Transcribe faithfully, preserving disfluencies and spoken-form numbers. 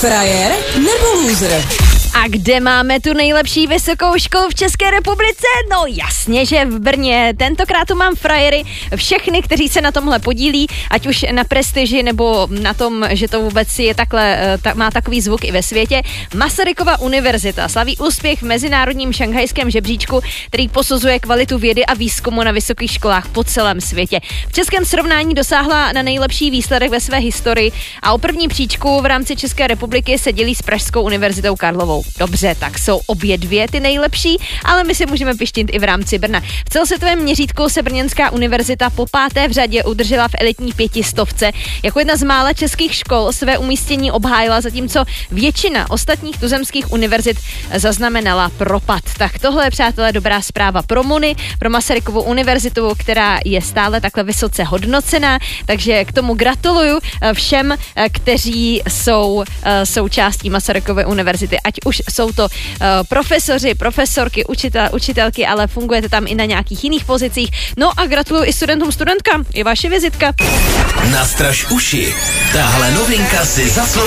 Frajer nebo loser? A kde máme tu nejlepší vysokou školu v České republice? No jasně, že v Brně. Tentokrát tu mám frajery, všechny, kteří se na tomhle podílí, ať už na prestiži nebo na tom, že to vůbec je takhle, tak, má takový zvuk i ve světě. Masarykova univerzita slaví úspěch v mezinárodním šanghajském žebříčku, který posuzuje kvalitu vědy a výzkumu na vysokých školách po celém světě. V českém srovnání dosáhla na nejlepší výsledek ve své historii a o první příčku v rámci České republiky se dělí s Pražskou univerzitou Karlovou. Dobře, tak jsou obě dvě ty nejlepší, ale my si můžeme pištit i v rámci Brna. V celosvětovém měřítku se Brněnská univerzita po páté v řadě udržela v elitní pětistovce. Jako jedna z mála českých škol své umístění obhájila, zatímco většina ostatních tuzemských univerzit zaznamenala propad. Tak tohle je, přátelé, dobrá zpráva pro Mony, pro Masarykovu univerzitu, která je stále takhle vysoce hodnocená, takže k tomu gratuluju všem, kteří jsou součástí Masarykovy univerzity, ať už jsou to uh, profesoři, profesorky, učitel, učitelky, ale fungujete tam i na nějakých jiných pozicích. No a gratuluju i studentům, studentkám, je vaše vizitka. Nastraž uši, tahle novinka si zaslouží